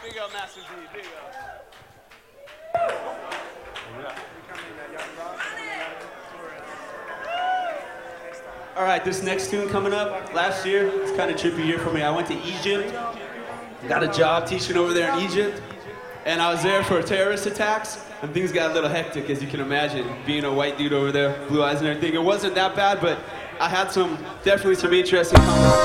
Big up, Master D. Big up. All right, this next tune coming up. Last year, it's kind of trippy year for me. I went to Egypt, got a job teaching over there in Egypt, and I was there for terrorist attacks, and things got a little hectic, as you can imagine, being a white dude over there, blue eyes and everything. It wasn't that bad, but I had definitely some interesting comments.